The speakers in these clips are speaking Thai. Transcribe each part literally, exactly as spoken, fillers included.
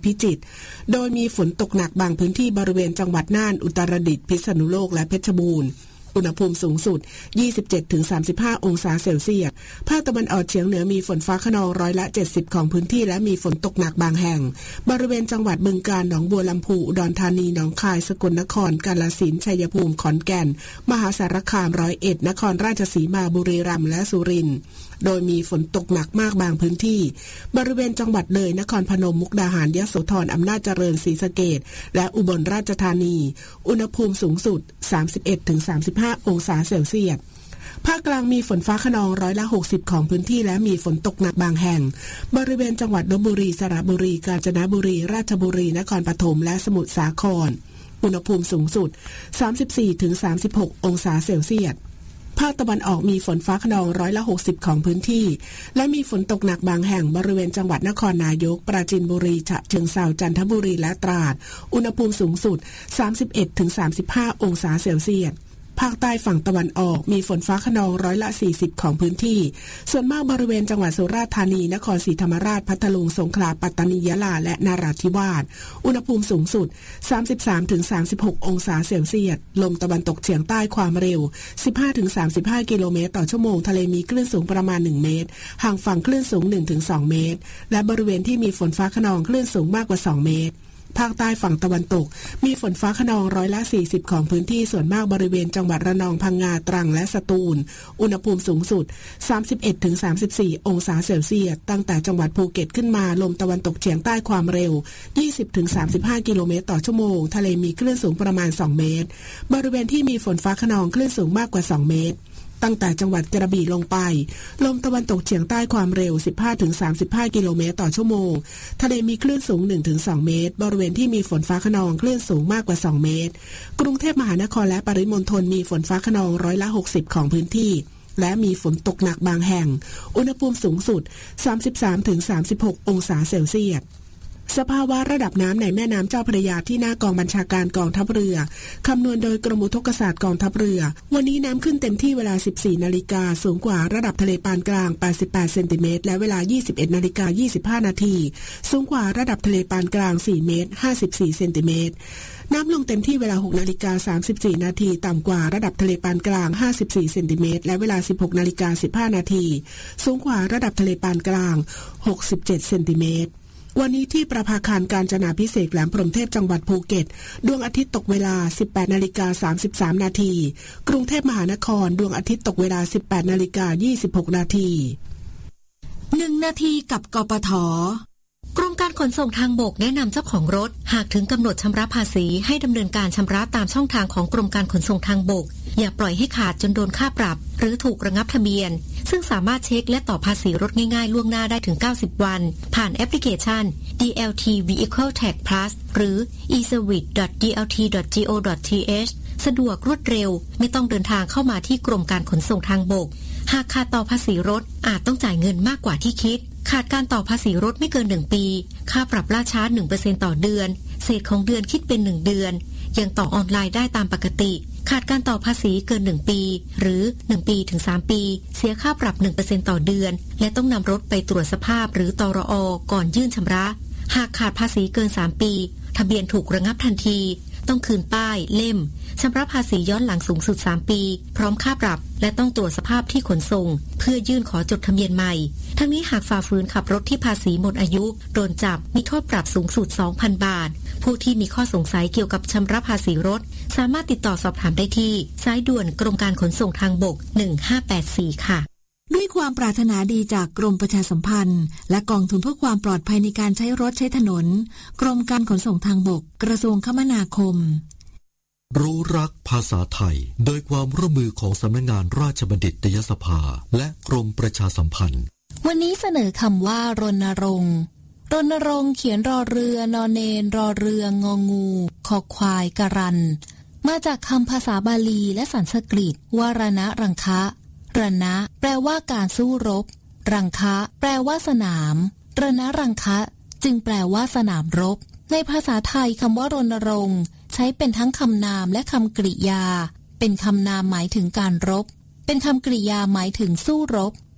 พิจิตรโดยมีฝนตกหนักบางพื้นที่บริเวณจังหวัดน่านอุตรดิตถ์พิษณุโลกและเพชรบูรณ์อุณหภูมิสูงสุด ยี่สิบเจ็ดถึงสามสิบห้า องศาเซลเซียสภาคตะวันออกเฉียงเหนือมีฝนฟ้าคะนองร้อยละเจ็ดสิบของพื้นที่และมีฝนตกหนักบางแห่งบริเวณจังหวัดบึงกาฬหนองบัวลำพูอุดรธานีหนองคายสกลนครกาฬสินธุ์ชัยภูมิขอนแก่นมหาสารคามร้อยเอ็ดนครราชสีมาบุรีรัมย์และสุรินทร์โดยมีฝนตกหนักมากบางพื้นที่บริเวณจังหวัดเลยนครพนมมุกดาหารยโสธรอำนาจเจริญศรีสะเกษและอุบลราชธานีอุณหภูมิสูงสุด สามสิบเอ็ดถึงสามสิบห้า องศาเซลเซียสภาคกลางมีฝนฟ้าคะนองร้อยละหกสิบของพื้นที่และมีฝนตกหนักบางแห่งบริเวณจังหวัดลพบุรีสระบุรีกาญจนบุรีราชบุรีนครปฐมและสมุทรสาครอุณหภูมิสูงสุด สามสิบสี่ถึงสามสิบหก องศาเซลเซียสภาคตะวันออกมีฝนฟ้าคะนองร้อยละหกสิบของพื้นที่และมีฝนตกหนักบางแห่งบริเวณจังหวัดนครนายกปราจีนบุรีฉะเชิงเทราจันทบุรีและตราดอุณหภูมิสูงสุด สามสิบเอ็ดถึงสามสิบห้า องศาเซลเซียสภาคใต้ฝั่งตะวันออกมีฝนฟ้าคะนองร้อยละสี่สิบของพื้นที่ส่วนมากบริเวณจังหวัดสุราษฎร์ธานีนครศรีธรรมราชพัทลุงสงขลาปัตตานียะลาและนราธิวาสอุณหภูมิสูงสุด สามสิบสามถึงสามสิบหก องศาเซลเซียสลมตะวันตกเฉียงใต้ความเร็ว สิบห้าถึงสามสิบห้า กิโลเมตรต่อชั่วโมงทะเลมีคลื่นสูงประมาณหนึ่งเมตรห่างฝั่งคลื่นสูง หนึ่งถึงสอง เมตรและบริเวณที่มีฝนฟ้าคะนองคลื่นสูงมากกว่าสองเมตรภาคใต้ฝั่งตะวันตกมีฝนฟ้าคะนองร้อยละสี่สิบของพื้นที่ส่วนมากบริเวณจังหวัดระนองพังงาตรังและสตูลอุณหภูมิสูงสุด สามสิบเอ็ดถึงสามสิบสี่ องศาเซลเซียสตั้งแต่จังหวัดภูเก็ตขึ้นมาลมตะวันตกเฉียงใต้ความเร็ว ยี่สิบถึงสามสิบห้า กิโลเมตรต่อชั่วโมงทะเลมีคลื่นสูงประมาณสองเมตรบริเวณที่มีฝนฟ้าคะนองคลื่นสูงมากกว่าสองเมตรตั้งแต่จังหวัดกระบี่ลงไปลมตะวันตกเฉียงใต้ความเร็ว สิบห้าถึงสามสิบห้า กิโลเมตรต่อชั่วโมงทะเลมีคลื่นสูง หนึ่งถึงสอง เมตรบริเวณที่มีฝนฟ้าคะนองคลื่นสูงมากกว่าสองเมตรกรุงเทพมหานครและปริมณฑลมีฝนฟ้าคะนองร้อยละหกสิบของพื้นที่และมีฝนตกหนักบางแห่งอุณหภูมิสูงสุด สามสิบสามถึงสามสิบหก องศาเซลเซียสสภาวะระดับน้ำในแม่น้ำเจ้าพระยาที่หน้ากองบัญชาการกองทัพเรือคำนวณโดยกรมอุทกศาสตร์กองทัพเรือวันนี้น้ำขึ้นเต็มที่เวลา สิบสี่นาฬิกาสูงกว่าระดับทะเลปานกลางแปดสิบแปดเซนติเมตรและเวลา ยี่สิบเอ็ดนาฬิกายี่สิบห้านาทีสูงกว่าระดับทะเลปานกลางสี่เมตรห้าสิบสี่เซนติเมตรน้ำลงเต็มที่เวลา หกนาฬิกาสามสิบสี่นาทีต่ำกว่าระดับทะเลปานกลางห้าสิบสี่เซนติเมตรและเวลา สิบหกนาฬิกาสิบห้านาทีสูงกว่าระดับทะเลปานกลางหกสิบเจ็ดเซนติเมตรวันนี้ที่ประภาคารกาญจนาภิเษกแหลมพรหมเทพจังหวัดภูเก็ตดวงอาทิตย์ตกเวลา สิบแปดนาฬิกาสามสิบสามนาทีกรุงเทพมหานครดวงอาทิตย์ตกเวลา สิบแปดนาฬิกายี่สิบหกนาทีหนึ่งนาทีกับกปท.กรมการขนส่งทางบกแนะนำเจ้าของรถหากถึงกำหนดชำระภาษีให้ดำเนินการชำระตามช่องทางของกรมการขนส่งทางบกอย่าปล่อยให้ขาดจนโดนค่าปรับหรือถูกระงับทะเบียนซึ่งสามารถเช็คและต่อภาษีรถง่ายๆล่วงหน้าได้ถึงเก้าสิบวันผ่านแอปพลิเคชัน ดี แอล ที Vehicle Tag Plus หรือ อี เซอร์วิส ดอท ดี แอล ที ดอท จี โอ ดอท ที เอช สะดวกรวดเร็วไม่ต้องเดินทางเข้ามาที่กรมการขนส่งทางบกหากขาดต่อภาษีรถอาจต้องจ่ายเงินมากกว่าที่คิดขาดการต่อภาษีรถไม่เกินหนึ่งปีค่าปรับล่าช้า หนึ่งเปอร์เซ็นต์ ต่อเดือนเศษของเดือนคิดเป็นหนึ่งเดือนยังต่อออนไลน์ได้ตามปกติขาดการต่อภาษีเกินหนึ่งปีหรือหนึ่งปีถึงสามปีเสียค่าปรับ หนึ่งเปอร์เซ็นต์ ต่อเดือนและต้องนำรถไปตรวจสภาพหรือตรอ.ก่อนยื่นชำระหากขาดภาษีเกินสามปีทะเบียนถูกระงับทันทีต้องคืนป้ายเล่มชำระภาษีย้อนหลังสูงสุดสามปีพร้อมค่าปรับและต้องตรวจสภาพที่ขนส่งเพื่อยื่นขอจดทะเบียนใหม่ทั้งนี้หากฝ่าฝืนขับรถที่ภาษีหมดอายุโดนจับมีโทษปรับสูงสุด สองพัน บาทผู้ที่มีข้อสงสัยเกี่ยวกับชำระภาษีรถสามารถติดต่อสอบถามได้ที่สายด่วนกรมการขนส่งทางบกหนึ่งห้าแปดสี่ค่ะด้วยความปรารถนาดีจากกรมประชาสัมพันธ์และกองทุนเพื่อความปลอดภัยในการใช้รถใช้ถนนกรมการขนส่งทางบกกระทรวงคมนาคมรู้รักภาษาไทยโดยความร่วมมือของสำนักงานราชบัณฑิตยสภาและกรมประชาสัมพันธ์วันนี้เสนอคำว่ารณรงค์รณรงค์เขียนรอเรือนอเนนรอเรืององูคอควายกรันมาจากคำภาษาบาลีและสันสกฤตวารณะรังคะรณะแปลว่าการสู้รบรังคะแปลว่าสนามรณะรังคะจึงแปลว่าสนามรบในภาษาไทยคำว่ารณรงค์ใช้เป็นทั้งคำนามและคำกริยาเป็นคำนามหมายถึงการรบเป็นคำกริยาหมายถึงสู้รบ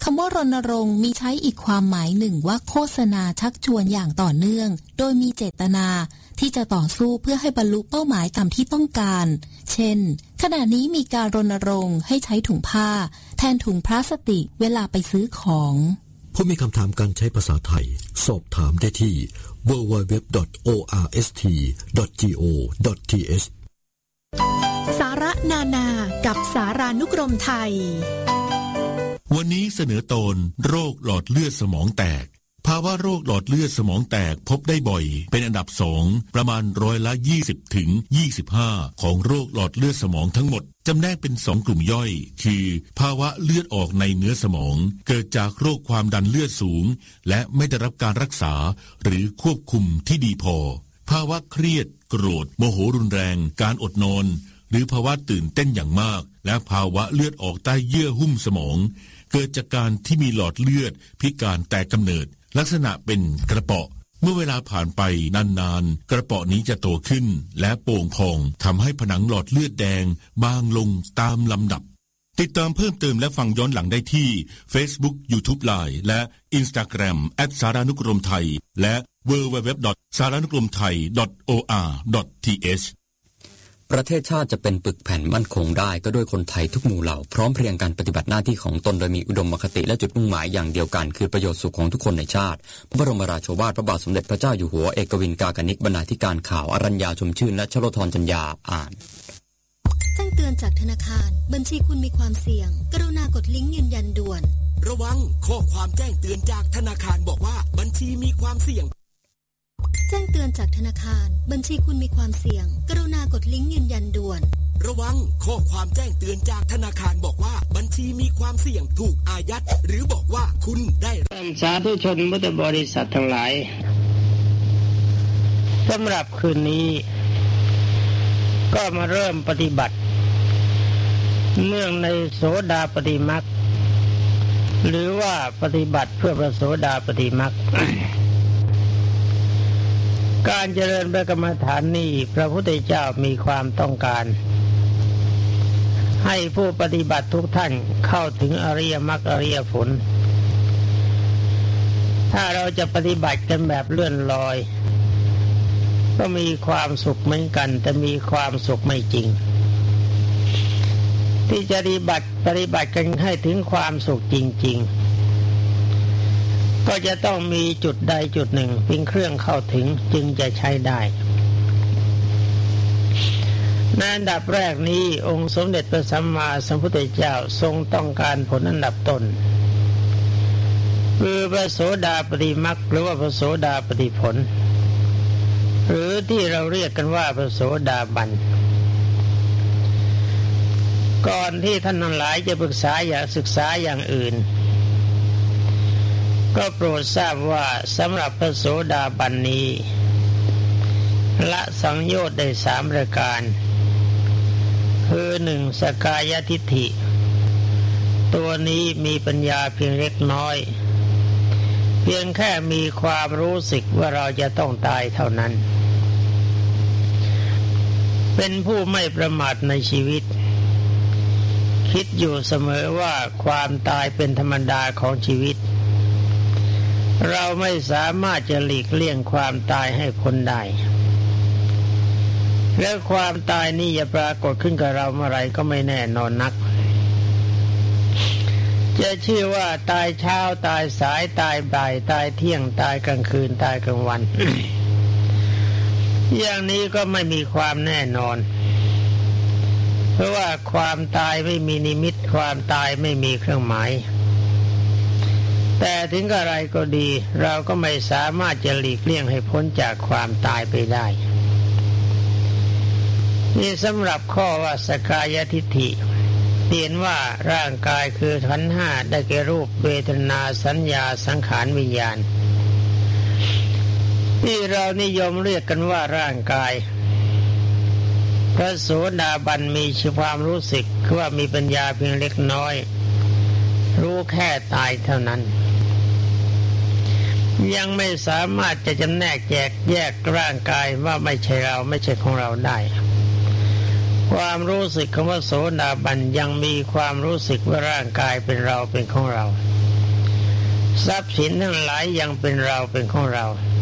คำว่ารณรงค์มีใช้อีกความหมายหนึ่งว่าโฆษณาชักชวนอย่างต่อเนื่องโดยมีเจตนาที่จะต่อสู้เพื่อให้บรรลุเป้าหมายตามที่ต้องการเช่นขณะนี้มีการรณรงค์ให้ใช้ถุงผ้าแทนถุงพลาสติกเวลาไปซื้อของผู้มีคำถามการใช้ภาษาไทยสอบถามได้ที่ ดับเบิลยู ดับเบิลยู ดับเบิลยู ดอท โอ อาร์ เอส ที ดอท จี โอ ดอท ที เอชสาระนานากับสารานุกรมไทยวันนี้เสนอตอนโรคหลอดเลือดสมองแตกภาวะโรคหลอดเลือดสมองแตกพบได้บ่อยเป็นอันดับสองประมาณร้อยละยี่สิบถึงยี่สิบห้าของโรคหลอดเลือดสมองทั้งหมดจำแนกเป็นสองกลุ่มย่อยคือภาวะเลือดออกในเนื้อสมองเกิดจากโรคความดันเลือดสูงและไม่ได้รับการรักษาหรือควบคุมที่ดีพอภาวะเครียดโกรธโมโหรุนแรงการอดนอนหรือภาวะตื่นเต้นอย่างมากและภาวะเลือดออกใต้เยื่อหุ้มสมองเกิดจากการที่มีหลอดเลือดพิการแต่กำเนิดลักษณะเป็นกระเปาะเมื่อเวลาผ่านไปนานๆกระเปาะนี้จะโตขึ้นและโป่งพองทำให้ผนังหลอดเลือดแดงบางลงตามลำดับติดตามเพิ่มเติมและฟังย้อนหลังได้ที่ Facebook YouTube Line และ Instagram แอท สารานุกรมไทยและ ดับเบิลยู ดับเบิลยู ดับเบิลยู ดอท สารานุกรมไทย ดอท โอ อาร์ ดอท ที เอชประเทศชาติจะเป็นปึกแผ่นมั่นคงได้ก็ด้วยคนไทยทุกหมู่เหล่าพร้อมเพรียงกันปฏิบัติหน้าที่ของตนโดยมีอุดมคติและจุดมุ่งหมายอย่างเดียวกันคือประโยชน์สุขของทุกคนในชาติพระบรมราโชวาทพระบาทสมเด็จพระเจ้าอยู่หัวเอกวินกากนิกบรรณาธิการข่าวอรัญญาชมชื่นและชโลธรจัญญาอ่านแจ้งเตือนจากธนาคารบัญชีคุณมีความเสี่ยงกรุณากดลิงก์ยืนยันด่วนระวังข้อความแจ้งเตือนจากธนาคารบอกว่าบัญชีมีความเสี่ยงแจ้งเตือนจากธนาคารบัญชีคุณมีความเสี่ยงกรุณากดลิงก์ยืนยันด่วนระวังข้อความแจ้งเตือนจากธนาคารบอกว่าบัญชีมีความเสี่ยงถูกอายัดหรือบอกว่าคุณได้สาธุชนพุทธบริษัททั้งหลายสำหรับคืนนี้ก็มาเริ่มปฏิบัติเนื่องในโสดาปัตติมรรคหรือว่าปฏิบัติเพื่อพระโสดาปัตติมรรค การเจริญพระกรรมฐานนี้พระพุทธเจ้ามีความต้องการให้ผู้ปฏิบัติทุกท่านเข้าถึงอริยมรรคอริยผลถ้าเราจะปฏิบัติกันแบบเลื่อนลอยก็มีความสุขเหมือนกันแต่มีความสุขไม่จริงที่จะปฏิบัติปฏิบัติกันให้ถึงความสุขจริงๆก็จะต้องมีจุดใดจุดหนึ่งเป็นเครื่องเข้าถึงจึงจะใช้ได้ในอันดับแรกนี้องค์สมเด็จพระสัมมาสัมพุทธเจ้าทรงต้องการผลอันดับต้นคือพระโสดาปัตติมรรคหรือว่าพระโสดาปัตติผลหรือที่เราเรียกกันว่าพระโสดาบันก่อนที่ท่านทั้งหลายจะปรึกษาอยากศึกษาอย่างอื่นก็โปรดทราบว่าสำหรับพระโสดาบันนี้ละสังโยชน์ได้สามประการคือหนึ่งสกายทิฏฐิตัวนี้มีปัญญาเพียงเล็กน้อยเพียงแค่มีความรู้สึกว่าเราจะต้องตายเท่านั้นเป็นผู้ไม่ประมาทในชีวิตคิดอยู่เสมอว่าความตายเป็นธรรมดาของชีวิตเราไม่สามารถจะหลีกเลี่ยงความตายให้พ้นได้และความตายนี้จะปรากฏขึ้นกับเราเมื่อไรก็ไม่แน่นอนนักจะชื่อว่าตายเช้าตายสายตายบ่ายตายเที่ยงตายกลางคืนตายกลางวัน อย่างนี้ก็ไม่มีความแน่นอนเพราะว่าความตายไม่มีนิมิตความตายไม่มีเครื่องหมายแต่ถึงอะไรก็ดีเราก็ไม่สามารถจะหลีกเลี่ยงให้พ้นจากความตายไปได้นี่สำหรับข้อว่าสกายทิฏฐิเห็นว่าร่างกายคือขันธ์ห้าได้แก่รูปเวทนาสัญญาสังขารวิญญาณที่เรานิยมเรียกกันว่าร่างกายพระโสดาบันมีความรู้สึกคือว่ามีปัญญาเพียงเล็กน้อยรู้แค่ตายเท่านั้นยังไม่สามารถจะจำแนกแจกแยกร่างกายว่าไม่ใช่เราไม่ใช่ของเราได้ความรู้สึกของพระโสดาบันยังมีความรู้สึกว่าร่างกายเป็นเราเป็นของเราทรัพย์สินทั้งหลายยังเป็นเราเป็นของเรา